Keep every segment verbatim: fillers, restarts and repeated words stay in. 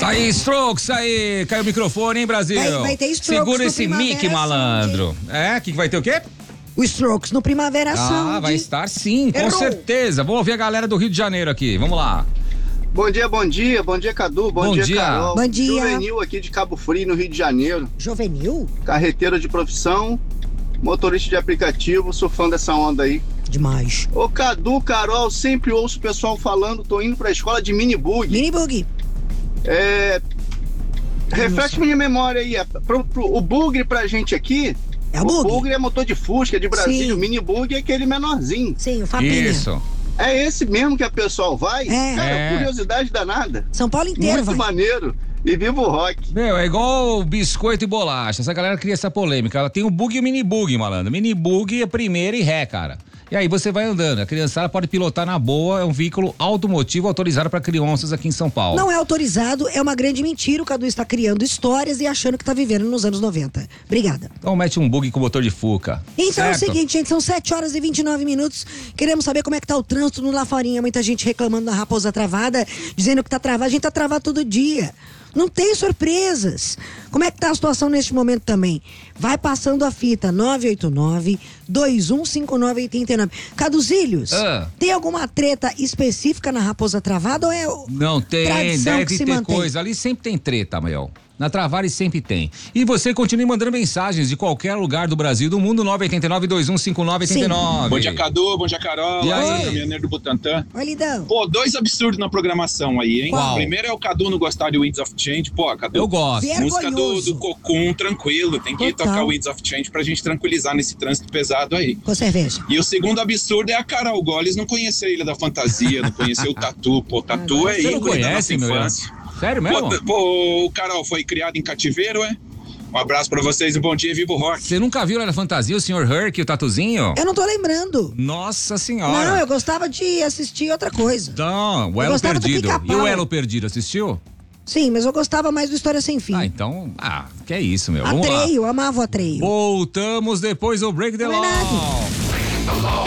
Aí, Strokes, aí, caiu o microfone, hein, Brasil? Vai, vai ter Strokes. Segura no esse Primavera mic, malandro. Sound. É, o que, que vai ter o quê? O Strokes no Primavera Sound. Ah, vai estar sim, com Errou. certeza. Vou ouvir a galera do Rio de Janeiro aqui, vamos lá. Bom dia, bom dia, bom dia, Cadu, bom, Bom dia, dia. Carol. Bom dia. Juvenil aqui de Cabo Frio, no Rio de Janeiro. Juvenil? Carreteiro de profissão, motorista de aplicativo, sou fã dessa onda aí. Demais. Ô Cadu, Carol, sempre ouço o pessoal falando, tô indo pra escola de mini bug. Mini bug. É... Refresca minha memória aí, é, pro, pro, o bugre pra gente aqui, É o o bug? bugre é motor de Fusca, de Brasília, Sim. o mini bug é aquele menorzinho. Sim, o Fapinha. Isso. É esse mesmo que a pessoal vai? É. Cara, É. curiosidade danada. São Paulo inteiro Muito vai. maneiro. E viva o rock. Meu, é igual biscoito e bolacha. Essa galera cria essa polêmica. Ela tem o bug e o mini bug, malandro. Mini bug é primeira e ré, cara. E aí você vai andando. A criançada pode pilotar na boa. É um veículo automotivo autorizado para crianças aqui em São Paulo. Não é autorizado, é uma grande mentira. O Cadu está criando histórias e achando que está vivendo nos anos noventa. Obrigada. Então mete um bug com motor de Fuca. Então é o certo? seguinte, gente, são sete horas e vinte e nove minutos. Queremos saber como é que tá o trânsito no Lafarinha. Muita gente reclamando da Raposa Travada, dizendo que tá travado. A gente tá travado todo dia. Não tem surpresas. Como é que tá a situação neste momento também? Vai passando a fita nove oito nove, dois um cinco nove, oito nove. Caduzilhos, Ah. tem alguma treta específica na Raposa Travada ou é o- Não tem, tradição deve que se ter mantém? coisa. Ali sempre tem treta, meu. Na Travare sempre tem. E você continue mandando mensagens de qualquer lugar do Brasil e do mundo, nove oito nove, dois um cinco nove, oito nove. Bom dia, Cadu. Bom dia, Carol. E aí? Oi. Caminhoneiro do Butantã. Oi, Lidão. Pô, dois absurdos na programação aí, hein? Qual? Primeiro é o Cadu não gostar de Winds of Change. Pô, Cadu. Eu gosto. Ver- Música do, Vergonhoso. do Cocum, tranquilo. Tem que Total. tocar Winds of Change pra gente tranquilizar nesse trânsito pesado aí. Com cerveja. E o segundo absurdo é a Carol Goles não conhecer a Ilha da Fantasia, não conhecer o Tatu. Pô, Tatu Agora é Você não ícone da nossa conhece, meu? infância. Sério mesmo? Pô, pô, o Carol foi criado em cativeiro, é? Um abraço pra vocês e bom dia, viva o rock. Você nunca viu lá na Fantasia o senhor Herc e o Tatuzinho? Eu não tô lembrando. Nossa senhora. Não, eu gostava de assistir outra coisa. Não, o Eu Elo gostava do Perdido. Pica-Pau. E o Elo Perdido, assistiu? Sim, mas eu gostava mais do História Sem Fim. Ah, então. Ah, que é isso, meu. Vamos lá. Atreio, eu amava o Atreio. Voltamos depois do Break the Não é Law. nada.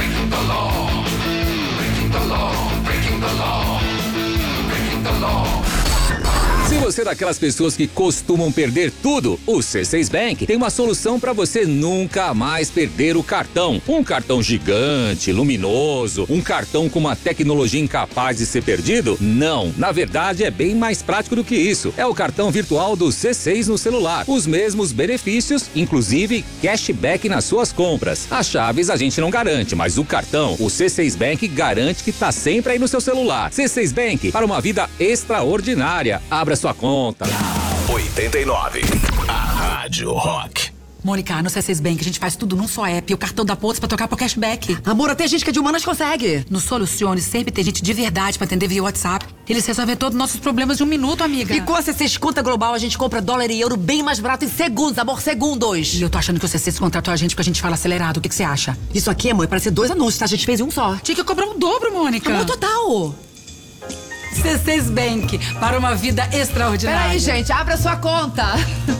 Se você é daquelas pessoas que costumam perder tudo, o C seis Bank tem uma solução para você nunca mais perder o cartão. Um cartão gigante, luminoso, um cartão com uma tecnologia incapaz de ser perdido? Não, na verdade é bem mais prático do que isso. É o cartão virtual do C seis no celular. Os mesmos benefícios, inclusive cashback nas suas compras. As chaves a gente não garante, mas o cartão, o C seis Bank garante que tá sempre aí no seu celular. C seis Bank, para uma vida extraordinária. Abra sua conta. oitenta e nove, a Rádio Rock. Mônica, no C seis Bank a gente faz tudo num só app. O cartão da Pontos pra trocar por cashback. Amor, até gente que é de humanas consegue. No Solucione sempre tem gente de verdade pra atender via WhatsApp. Eles resolvem todos os nossos problemas de um minuto, amiga. E com a C seis Conta Global a gente compra dólar e euro bem mais barato em segundos, amor, segundos. E eu tô achando que o C seis contratou a gente porque a gente fala acelerado. O que que você acha? Isso aqui, amor, é pra ser dois anúncios, tá? A gente fez um só. Tinha que cobrar o dobro, Mônica. Amor, total. C seis Bank, para uma vida extraordinária. Peraí, gente, abra sua conta.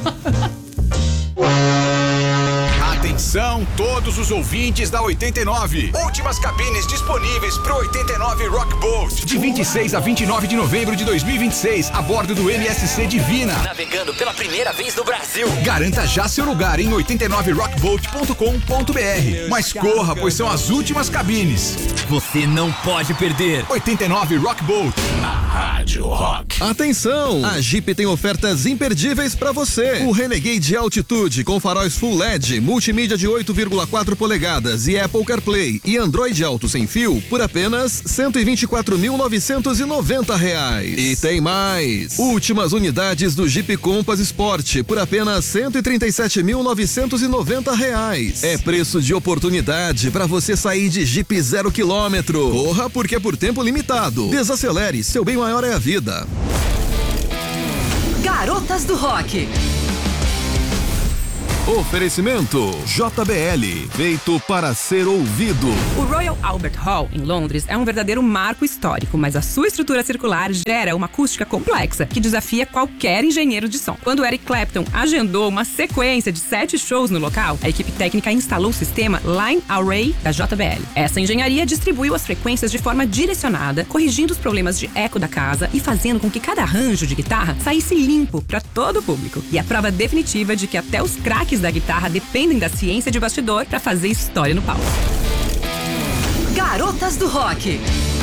Atenção, todos os ouvintes da oitenta e nove. Últimas cabines disponíveis pro oitenta e nove Rock Boat. De vinte e seis a vinte e nove de novembro de dois mil e vinte e seis, a bordo do M S C Divina. Navegando pela primeira vez no Brasil. Garanta já seu lugar em oitenta e nove rock boat ponto com ponto b r. Mas corra, pois são as últimas cabines. Você não pode perder. oitenta e nove Rock Boat. A Rádio Rock. Atenção! A Jeep tem ofertas imperdíveis pra você. O Renegade Altitude com faróis Full L E D, multimídia de oito vírgula quatro polegadas e Apple CarPlay e Android Auto sem fio por apenas cento e vinte e quatro mil novecentos e noventa reais. E tem mais! Últimas unidades do Jeep Compass Sport por apenas cento e trinta e sete mil novecentos e noventa reais. É preço de oportunidade pra você sair de Jeep zero quilômetro. Corra porque é por tempo limitado. Desacelere, seu bem maior é a vida. Garotas do Rock. Oferecimento J B L, feito para ser ouvido. O Royal Albert Hall, em Londres, é um verdadeiro marco histórico, mas a sua estrutura circular gera uma acústica complexa que desafia qualquer engenheiro de som. Quando Eric Clapton agendou uma sequência de sete shows no local, a equipe técnica instalou o sistema Line Array da J B L. Essa engenharia distribuiu as frequências de forma direcionada, corrigindo os problemas de eco da casa e fazendo com que cada arranjo de guitarra saísse limpo para todo o público. E a prova definitiva de que até os craques da guitarra dependem da ciência de bastidor para fazer história no palco. Garotas do Rock.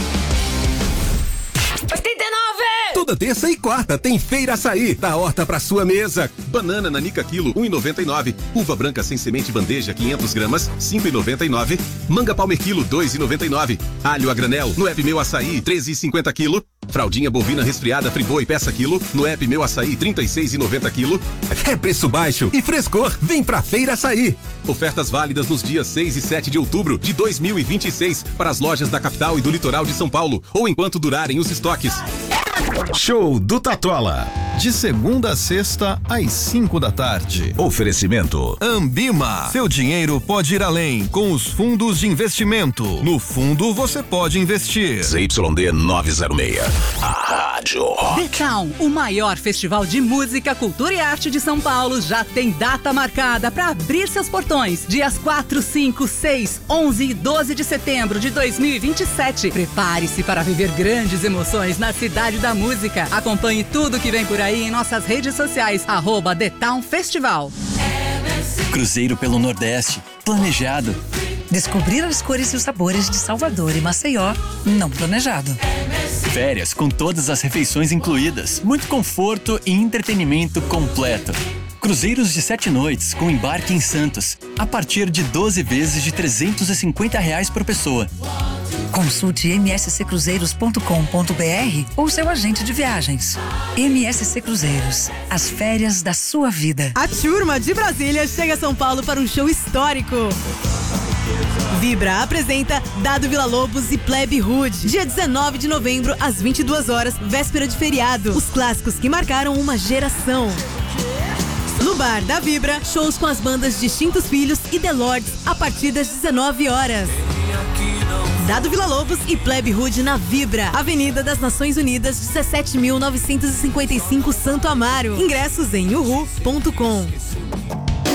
oitenta e nove! Toda terça e quarta tem Feira Açaí, da horta pra sua mesa. Banana nanica quilo, um e noventa e nove. Uva branca sem semente bandeja, quinhentas gramas, cinco e noventa e nove. Manga Palmer quilo, dois e noventa e nove. Alho a granel, no app Meu Açaí, treze e cinquenta quilo. Fraldinha bovina resfriada Friboi peça quilo, no app Meu Açaí, trinta e seis e noventa quilo. É preço baixo e frescor, vem pra Feira Açaí. Ofertas válidas nos dias seis e sete de outubro de dois mil e vinte e seis para as lojas da capital e do litoral de São Paulo, ou enquanto durarem os estoques. Show do Tatola, de segunda a sexta às cinco da tarde. Oferecimento Ambima. Seu dinheiro pode ir além com os fundos de investimento. No fundo você pode investir. Z Y D novecentos e seis, a Rádio Rock. The Town, o maior festival de música, cultura e arte de São Paulo, já tem data marcada para abrir seus portões. Dias quatro, cinco, seis, onze e doze de setembro de dois mil e vinte e sete. Prepare-se para viver grandes emoções na cidade da música. Acompanhe tudo que vem por aí em nossas redes sociais, arroba The Town Festival. Cruzeiro pelo Nordeste, planejado. Descobrir as cores e os sabores de Salvador e Maceió, não planejado. Férias com todas as refeições incluídas, muito conforto e entretenimento completo. Cruzeiros de sete noites com embarque em Santos, a partir de doze vezes de trezentos e cinquenta reais por pessoa. Consulte m s c cruzeiros ponto com ponto b r ou seu agente de viagens. M S C Cruzeiros, as férias da sua vida. A turma de Brasília chega a São Paulo para um show histórico. Vibra apresenta Dado Villa-Lobos e Plebe Hood. Dia dezenove de novembro, às vinte e duas horas, véspera de feriado. Os clássicos que marcaram uma geração. No Bar da Vibra, shows com as bandas Distintos Filhos e The Lords, a partir das dezenove horas. Dado Villa-Lobos e Plebe Hood na Vibra, Avenida das Nações Unidas, dezessete mil novecentos e cinquenta e cinco, Santo Amaro. Ingressos em uhu ponto com.